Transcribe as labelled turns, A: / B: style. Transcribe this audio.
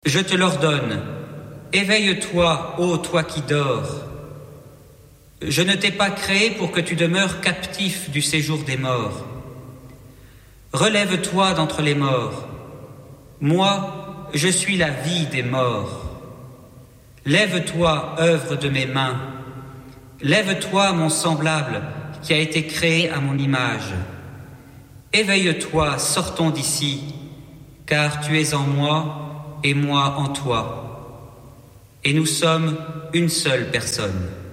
A: Je te l'ordonne, éveille-toi, ô toi qui dors. Je ne t'ai pas créé pour que tu demeures captif du séjour des morts. Relève-toi d'entre les morts. Moi, je suis la vie des morts. Lève-toi, œuvre de mes mains. Lève-toi, mon semblable, qui a été créé à mon image. Éveille-toi, sortons d'ici, car tu es en moi et moi en toi. Et nous sommes une seule personne.